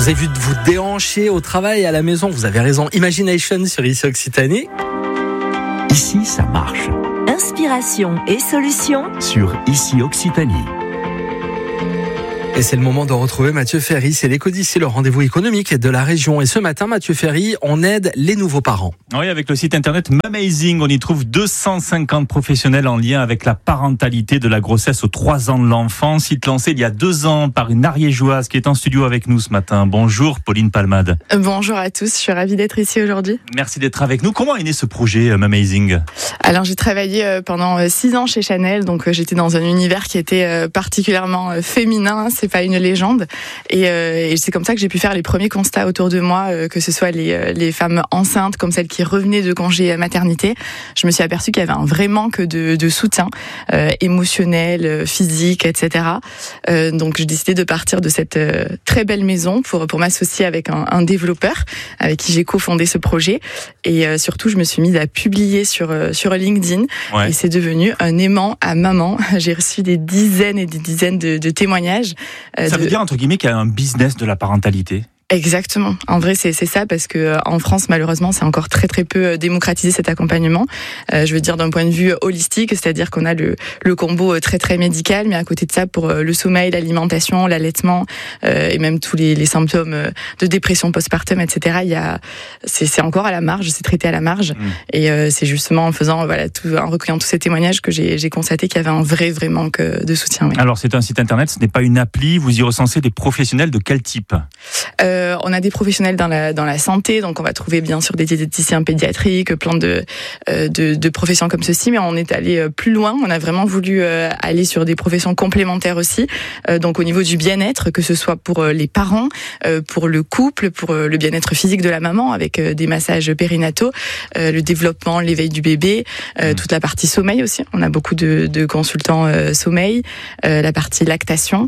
Vous avez vu de vous déhancher au travail et à la maison. Vous avez raison. Imagination sur ICI Occitanie. Ici, ça marche. Inspiration et solutions Sur ICI Occitanie. Et c'est le moment de retrouver Mathieu Ferry. C'est l'Éco-d'ici, le rendez-vous économique de la région. Et ce matin, Mathieu Ferry, on aide les nouveaux parents. Oui, avec le site internet Mamazing, on y trouve 250 professionnels en lien avec la parentalité de la grossesse aux 3 ans de l'enfant. Site lancé il y a 2 ans par une ariégeoise qui est en studio avec nous ce matin. Bonjour Pauline Palmade. Bonjour à tous, je suis ravie d'être ici aujourd'hui. Merci d'être avec nous. Comment est né ce projet Mamazing ? Alors j'ai travaillé pendant 6 ans chez Chanel, donc j'étais dans un univers qui était particulièrement féminin, c'est pas une légende. Et c'est comme ça que j'ai pu faire les premiers constats autour de moi, que ce soit les femmes enceintes comme celles qui revenaient de congé maternité. Je me suis aperçue qu'il y avait un vrai manque de soutien émotionnel, physique, etc. Donc j'ai décidé de partir de cette très belle maison pour m'associer avec un développeur avec qui j'ai cofondé ce projet. Et surtout, je me suis mise à publier sur LinkedIn. Ouais. Et c'est devenu un aimant à maman. J'ai reçu des dizaines et des dizaines de témoignages. Ça veut dire, entre guillemets, qu'il y a un business de la parentalité ? Exactement. En vrai, c'est ça, parce que en France, malheureusement, c'est encore très très peu démocratisé cet accompagnement. Je veux dire d'un point de vue holistique, c'est-à-dire qu'on a le combo très très médical, mais à côté de ça, pour le sommeil, l'alimentation, l'allaitement et même tous les symptômes de dépression postpartum, etc. C'est encore à la marge, c'est traité à la marge. Et c'est justement en faisant en recueillant tous ces témoignages que j'ai constaté qu'il y avait un vrai manque de soutien. Oui. Alors c'est un site internet, ce n'est pas une appli. Vous y recensez des professionnels de quel type ? On a des professionnels dans la santé, donc on va trouver bien sûr des diététiciens pédiatriques, plein de professions comme ceci, mais on est allé plus loin. On a vraiment voulu aller sur des professions complémentaires aussi, donc au niveau du bien-être, que ce soit pour les parents, pour le couple, pour le bien-être physique de la maman, avec des massages périnataux, le développement, l'éveil du bébé, toute la partie sommeil aussi. On a beaucoup de consultants sommeil, la partie lactation,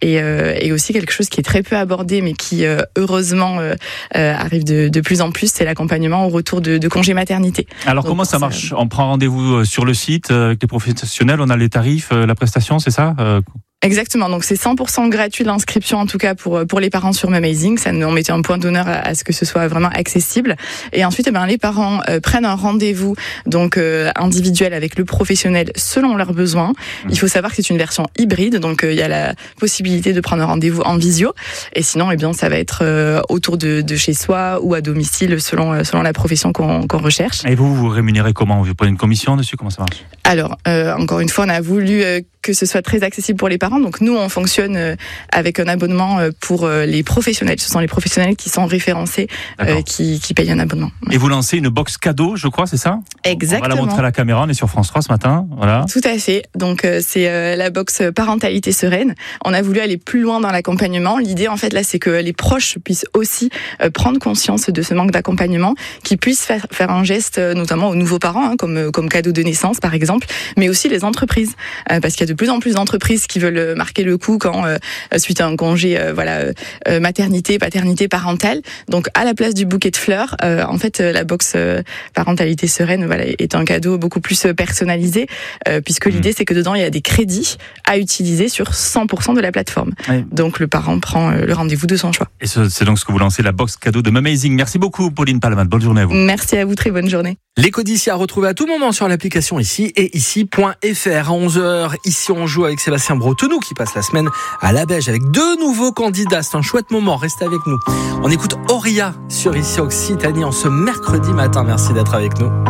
et aussi quelque chose qui est très peu abordé, mais qui heureusement arrive de plus en plus, c'est l'accompagnement au retour de congé maternité. Alors donc, comment ça marche ? On prend rendez-vous sur le site avec les professionnels, on a les tarifs, la prestation, c'est ça ? Exactement, donc c'est 100% gratuit l'inscription, en tout cas pour les parents sur Mamazing. On mettait un point d'honneur à ce que ce soit vraiment accessible. Et ensuite, les parents prennent un rendez-vous donc individuel avec le professionnel selon leurs besoins. Il faut savoir que c'est une version hybride, donc il y a la possibilité de prendre un rendez-vous en visio. Et sinon, ça va être autour de chez soi ou à domicile selon la profession qu'on recherche. Et vous rémunérez comment ? Vous prenez une commission dessus ? Comment ça marche ? Alors, encore une fois, on a voulu que ce soit très accessible pour les parents. Donc nous, on fonctionne avec un abonnement pour les professionnels. Ce sont les professionnels qui sont référencés, qui payent un abonnement. Et vous lancez une box cadeau, je crois, c'est ça ? Exactement. On va la montrer à la caméra, on est sur France 3 ce matin. Voilà. Tout à fait. Donc c'est la box parentalité sereine. On a voulu aller plus loin dans l'accompagnement. L'idée, en fait, là, c'est que les proches puissent aussi prendre conscience de ce manque d'accompagnement, qu'ils puissent faire un geste, notamment aux nouveaux parents, comme cadeau de naissance, par exemple, mais aussi les entreprises, parce qu'il y a de plus en plus d'entreprises qui veulent marquer le coup quand suite à un congé maternité, paternité, parentale. Donc à la place du bouquet de fleurs, en fait la box parentalité sereine est un cadeau beaucoup plus personnalisé, puisque l'idée c'est que dedans il y a des crédits à utiliser sur 100% de la plateforme. Oui. Donc le parent prend le rendez-vous de son choix. Et c'est donc ce que vous lancez, la box cadeau de Mamazing. Merci beaucoup Pauline Palmade, bonne journée à vous. Merci à vous, très bonne journée. L'Éco-d'ici à retrouver à tout moment sur l'application ici et ici.fr. À 11h, ici on joue avec Sébastien Bretenou qui passe la semaine à la Beige avec 2 nouveaux candidats. C'est un chouette moment, restez avec nous. On écoute Auria sur ICI Occitanie en ce mercredi matin. Merci d'être avec nous.